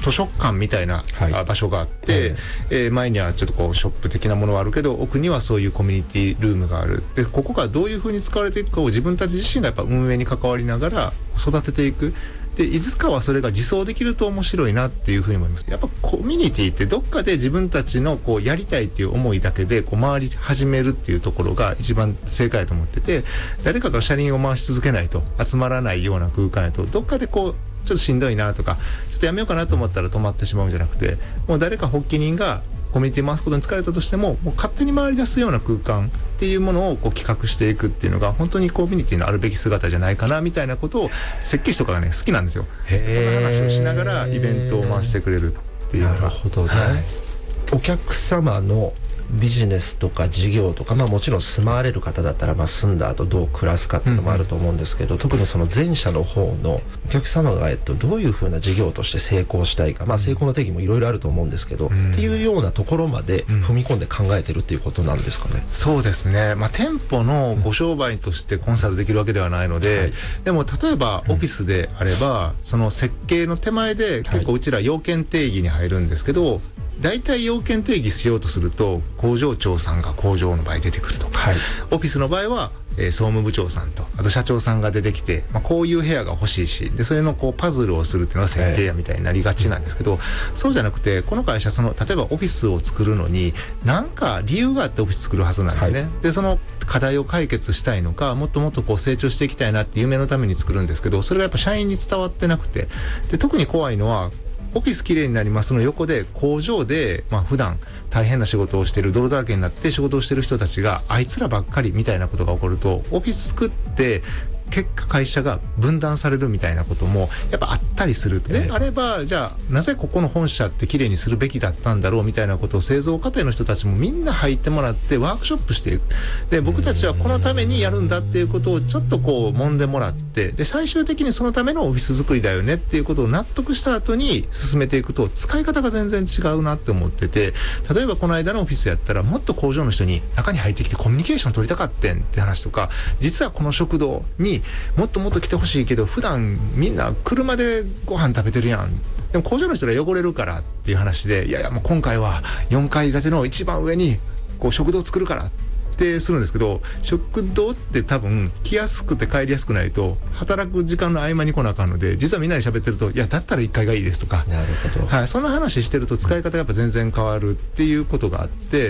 図書館みたいな場所があって、前にはちょっとこうショップ的なものはあるけど、奥にはそういうコミュニティルームがある。でここがどういうふうに使われていくかを自分たち自身がやっぱ運営に関わりながら育てていく。でいつかはそれが自走できると面白いなっていうふうに思います。やっぱコミュニティってどっかで自分たちのこうやりたいっていう思いだけでこう回り始めるっていうところが一番正解だと思ってて、誰かが車輪を回し続けないと集まらないような空間やと、どっかでこうちょっとしんどいなとかちょっとやめようかなと思ったら止まってしまうんじゃなくて、もう誰か発起人がコミュニティ回すことに疲れたとしても、もう勝手に回り出すような空間っていうものをこう企画していくっていうのが本当にコミュニティのあるべき姿じゃないかなみたいなことを設計士とかがね好きなんですよ。そんな話をしながらイベントを回してくれるっていうのが。 なるほどね、お客様のビジネスとか事業とか、もちろん住まわれる方だったら、住んだ後どう暮らすかっていうのもあると思うんですけど、特にその前者の方のお客様が、どういうふうな事業として成功したいか、成功の定義もいろいろあると思うんですけど、っていうようなところまで踏み込んで考えてるっていうことなんですかね。 そうですね、店舗のご商売としてコンサルできるわけではないので、でも例えばオフィスであれば、その設計の手前で結構うちら要件定義に入るんですけど、大体要件定義しようとすると工場長さんが工場の場合出てくるとか、オフィスの場合は総務部長さんとあと社長さんが出てきて、こういう部屋が欲しいし、でそれのこうパズルをするっていうのが設計やみたいになりがちなんですけど、そうじゃなくてこの会社例えばオフィスを作るのに何か理由があってオフィス作るはずなんですね。でその課題を解決したいのか、もっともっとこう成長していきたいなって夢のために作るんですけど、それがやっぱ社員に伝わってなくて、で特に怖いのはオフィスきれいになりますの横で工場で普段大変な仕事をしている泥だらけになって仕事をしている人たちがあいつらばっかりみたいなことが起こると、オフィス作って結果会社が分断されるみたいなこともやっぱあったりするであれば、じゃあなぜここの本社ってきれいにするべきだったんだろうみたいなことを製造過程の人たちもみんな入ってもらってワークショップしていく。で僕たちはこのためにやるんだっていうことをちょっとこう揉んでもらって、で最終的にそのためのオフィス作りだよねっていうことを納得した後に進めていくと使い方が全然違うなって思ってて、例えばこの間のオフィスやったらもっと工場の人に中に入ってきてコミュニケーション取りたかってんって話とか、実はこの食堂にもっともっと来てほしいけど普段みんな車でご飯食べてるやん、でも工場の人が汚れるからっていう話で、いやいやもう今回は4階建ての一番上にこう食堂作るからってするんですけど、食堂って多分来やすくて帰りやすくないと働く時間の合間に来なあかんので、実はみんなで喋ってるといやだったら1階がいいですとか、 なるほど、 そんな話してると使い方がやっぱ全然変わるっていうことがあって、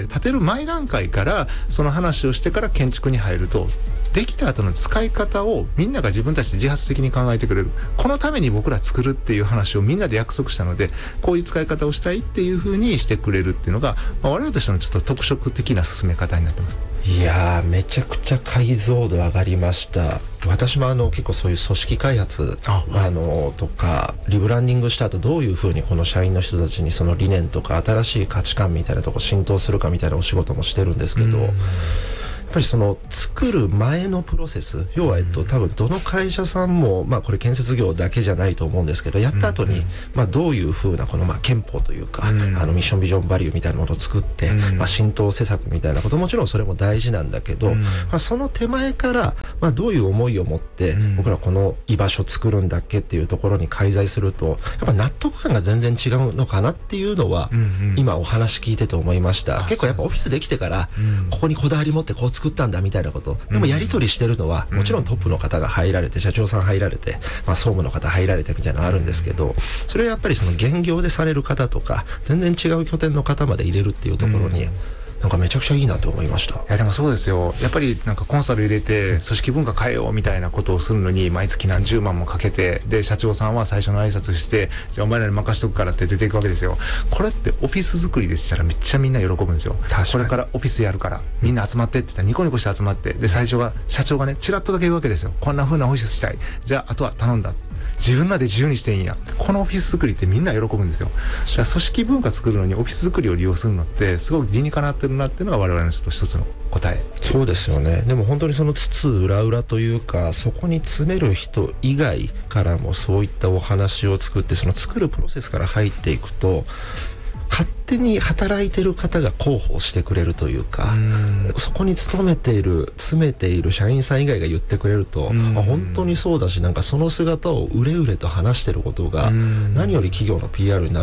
建てる前段階からその話をしてから建築に入るとできた後の使い方をみんなが自分たちで自発的に考えてくれる。このために僕ら作るっていう話をみんなで約束したので、こういう使い方をしたいっていう風にしてくれるっていうのが、我々としてのちょっと特色的な進め方になってます。 いやーめちゃくちゃ解像度上がりました。私も結構そういう組織開発とかリブランディングした後どういうふうにこの社員の人たちにその理念とか新しい価値観みたいなとこ浸透するかみたいなお仕事もしてるんですけど、やっぱりその作る前のプロセス、要は多分どの会社さんもこれ建設業だけじゃないと思うんですけど、やった後にどういうふうなこの憲法というかミッションビジョンバリューみたいなものを作って浸透施策みたいなこと、もちろんそれも大事なんだけど、その手前からどういう思いを持って僕らこの居場所作るんだっけっていうところに介在すると、やっぱ納得感が全然違うのかなっていうのは今お話聞いてて思いました。結構やっぱオフィスできてからここにこだわり持ってこう作ったんだみたいなこと、でもやり取りしてるのはもちろんトップの方が入られて社長さん入られて総務の方入られてみたいなのあるんですけど、それはやっぱりその現業でされる方とか全然違う拠点の方まで入れるっていうところになんかめちゃくちゃいいなと思いました。 いやでもそうですよ。やっぱりなんかコンサル入れて組織文化変えようみたいなことをするのに毎月何十万もかけて、で社長さんは最初の挨拶してじゃあお前らに任しとくからって出ていくわけですよ。これってオフィス作りでしたらめっちゃみんな喜ぶんですよ。これからオフィスやるからみんな集まってって言ったらニコニコして集まって、で最初が社長がねチラッとだけ言うわけですよ。こんな風なオフィスしたい、じゃああとは頼んだ、自分らで自由にしていいんや。このオフィス作りってみんな喜ぶんですよ。だから組織文化作るのにオフィス作りを利用するのってすごく理にかなってるなっていうのが我々のちょっと一つの答え。 そうですよね。でも本当にその津々浦々というか、そこに詰める人以外からもそういったお話を作って、その作るプロセスから入っていくと勝手に働いてる方が広報してくれるというか、そこに勤めている詰めている社員さん以外が言ってくれると、本当にそうだし、なんかその姿をうれうれと話してることが何より企業の PR になる